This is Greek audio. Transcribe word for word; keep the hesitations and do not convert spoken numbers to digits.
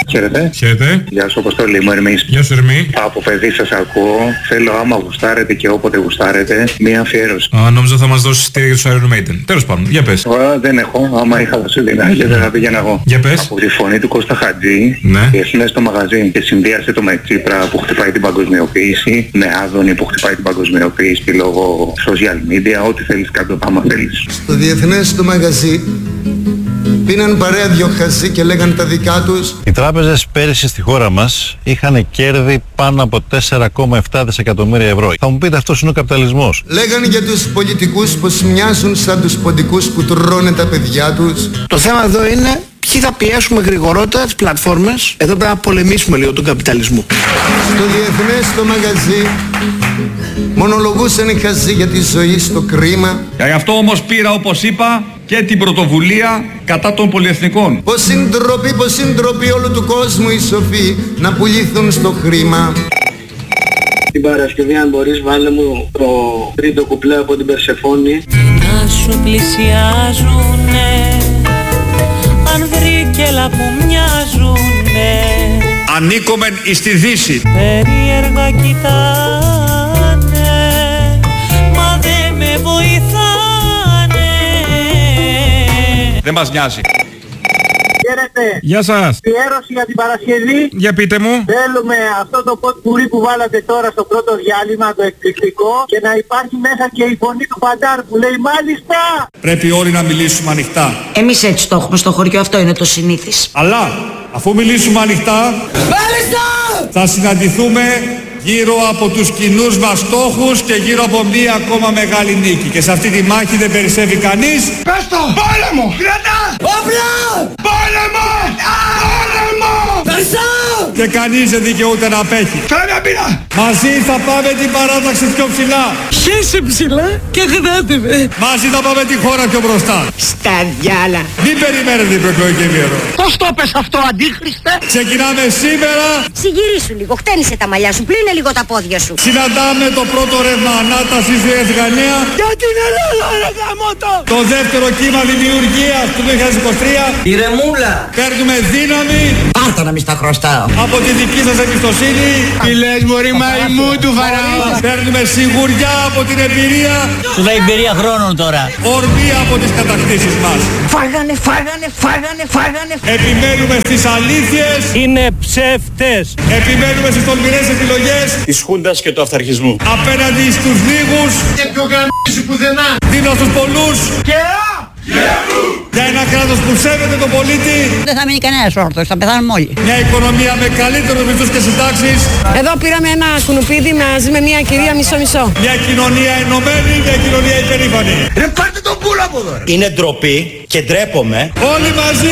Χαίρετε. Χαίρετε. Γεια σου, Αποστόλη μου, Ερμής. Γεια σου, Ερμή. Από παιδί σας ακούω. Θέλω άμα γουστάρετε και όποτε γουστάρετε μία αφιέρωση. Α, νόμιζα θα μας δώσει στήρια για τους Iron Maiden. Τέλος πάντων, για πες. Ωραία, δεν έχω. Άμα είχα Βασίλεινα και δεν θα πήγαινα εγώ. Για πες. Από τη φωνή του Κώστα Χατζή, Ναι. διεθνές στο μαγαζί και συνδύασε το με Τσίπρα που χτυπάει την παγκοσμιοποίηση, με Άδωνη που χτυπάει την παγκοσμιοποίηση λόγω social media. Ό,τι θέλεις κάτω, άμα θέλεις. Στο διεθνές το μαγαζί πίναν παρέα δυο χαζί και λέγαν τα δικά τους. Οι τράπεζες πέρυσι στη χώρα μας είχαν κέρδη πάνω από τέσσερα κόμμα επτά δισεκατομμύρια ευρώ. Θα μου πείτε, αυτός είναι ο καπιταλισμός. Λέγαν για τους πολιτικούς πως μοιάζουν σαν τους ποντικούς που τρώνε τα παιδιά τους. Το θέμα εδώ είναι ποιοι θα πιέσουμε γρηγορότερα τις πλατφόρμες. Εδώ πρέπει να πολεμήσουμε λίγο τον καπιταλισμό. Στο διεθνές το μαγαζί μονολογούσαν οι χαζί για τη ζωή στο κρίμα. Και γι' αυτό όμως πήρα, όπως είπα, και την πρωτοβουλία κατά των πολυεθνικών. Πως συντροπή, πως συντροπή όλου του κόσμου οι σοφοί να πουληθούν στο χρήμα. Την Παρασκευή, αν μπορείς, βάλε μου το τρίτο κουπλέ από την Περσεφόνη. Να σου πλησιάζουνε ανδρίκελα που μοιάζουνε, Ανήκομεν εις τη Δύση. περίεργα κοιτάνε, μα δε με βοηθάνε. Δεν μας νοιάζει. Χαίρετε. Γεια σας. Αφιέρωση για την Παρασκευή. Για πείτε μου. Θέλουμε αυτό το ποτ πουρί που βάλατε τώρα στο πρώτο διάλειμμα, το εκπληκτικό, και να υπάρχει μέσα και η φωνή του Φαντάρ που λέει μάλιστα. Πρέπει όλοι να μιλήσουμε ανοιχτά. Εμείς έτσι το έχουμε στο χωριό, αυτό είναι το συνήθις. Αλλά αφού μιλήσουμε ανοιχτά, Μάλιστα! θα συναντηθούμε γύρω από τους κοινούς μας στόχους και γύρω από μία ακόμα μεγάλη νίκη. Και σε αυτή τη μάχη δεν περισσεύει κανείς. Πες το! Πόλεμο! Κρατά! Όπλα! Πόλεμο! Πόλεμο! Περσά! Και κανείς δεν δικαιούται να απέχει. Φέρε πίνα! Μαζί θα πάμε την παράταξη πιο ψηλά. Χέσε ψηλά και γράτε με. Μαζί θα πάμε τη χώρα πιο μπροστά. Στα διάλα. Μην περιμένετε την προεκλογική ημέρα. Πώς το πες αυτό, αντίχριστε? Ξεκινάμε σήμερα. Συγυρίσου λίγο, χτένισε τα μαλλιά σου, πλύνε λίγο τα πόδια σου. Συναντάμε το πρώτο ρεύμα ανάτασης στη Αφγανία. Για την Ελλάδα, ρε γαμώτο! Το δεύτερο κύμα δημιουργίας του δύο χιλιάδες είκοσι τρία. Ηρεμούλα! Παίρνουμε δύναμη Πάρτα να μη στα χρωστάω. από τη δική σας εμπιστοσύνη. Τι λες μωρή μαϊμού του Φαραώ. Παίρνουμε σιγουριά από την εμπειρία. Σου λέει εμπειρία χρόνων τώρα. Ορμή από τις κατακτήσεις μας. Φάγανε, φάγανε, φάγανε, φάγανε. Επιμένουμε στις αλήθειες. Είναι ψεύτες. Επιμένουμε στις τολμηρές επιλογές. Της Χούντας και του αυταρχισμού. Απέναντι στους λίγους. Και πιο γαμίσου πουθενά. Δίνω στους πολλούς. Και Για ένα κράτος που σέβεται τον πολίτη. Δεν θα μείνει κανένας όρθος, θα πεθάνουμε όλοι. Μια οικονομία με καλύτερους μισθούς και συντάξεις. Εδώ πήραμε ένα κουνουπίδι μαζί με μια κυρία μισό-μισό. Μια κοινωνία ενωμένη, μια κοινωνία υπερήφανη. ρε πάρτε τον πουλ από εδώ. Είναι ντροπή και ντρέπομαι. Όλοι μαζί.